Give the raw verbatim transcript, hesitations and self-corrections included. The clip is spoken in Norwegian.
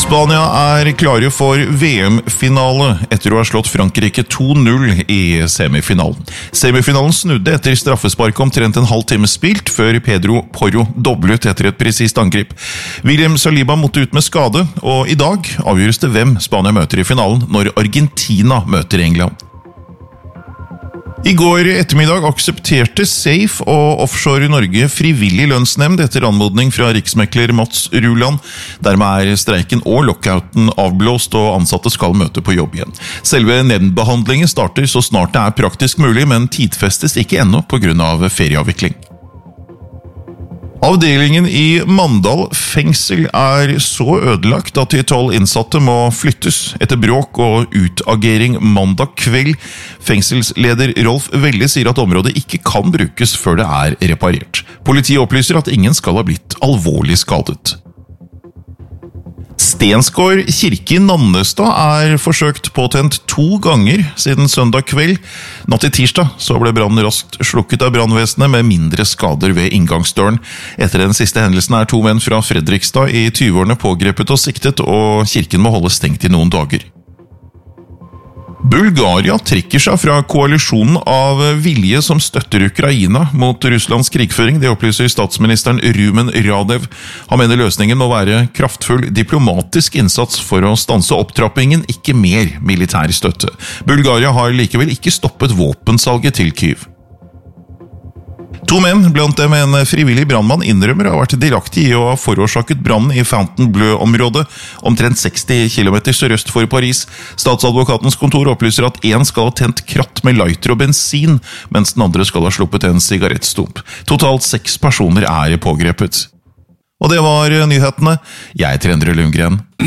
Spania er klare for V M-finale etter å ha slått Frankrike to null i semifinalen. Semifinalen snudde etter straffespark omtrent en halv time spilt, før Pedro Porro doblet etter et presist angrip. William Saliba måtte ut med skade, og i dag avgjøres det hvem Spania møter i finalen når Argentina møter England. I går ettermiddag aksepterte Safe og Offshore Norge frivillig lønnsnemnd etter anmodning fra riksmekler Mats Ruland. Dermed er streiken og lockouten avblåst, og ansatte skal møte på jobb igjen. Selve nemndbehandlingen starter så snart det er praktisk mulig, men tidfestes ikke ennå på grunn av ferieavvikling. Avdelingen i Mandal fengsel er så ødelagt at de tolv innsatte må flyttes etter bråk og utagering mandag kveld. Fengselsleder Rolf Velle sier at området ikke kan brukes før det er reparert. Politiet opplyser at ingen skal ha blitt alvorlig skadet. Stensgård kirke i Nannestad er forsøkt påtent to ganger siden søndag kveld. Natt til tirsdag så ble brannen raskt slukket av brannvesenet med mindre skader ved inngangsdøren. Etter den siste hendelsen er to menn fra Fredrikstad i tyve-årene pågrepet og siktet, og kirken må holde stengt i noen dager. Bulgaria trekker seg fra koalisjonen av vilje som støtter Ukraina mot Russlands krigføring. Det opplyser statsministeren Rumen Radev. Han mener løsningen må være kraftfull diplomatisk innsats for å stanse opptrappingen, ikke mer militær støtte. Bulgaria har likevel ikke stoppet våpensalget til Kyiv. To menn, blant dem en frivillig brannmann, innrømmer har vært direkte i å ha forårsaket brannen i Fontainebleau-området, omtrent seksti kilometer sørøst for Paris. Statsadvokatens kontor opplyser at en skal ha tent kratt med lighter og bensin, mens den andre skal ha sluppet en sigarettstump. Totalt seks personer er pågrepet. Og det var nyhetene. Jeg heter Endre Lundgren.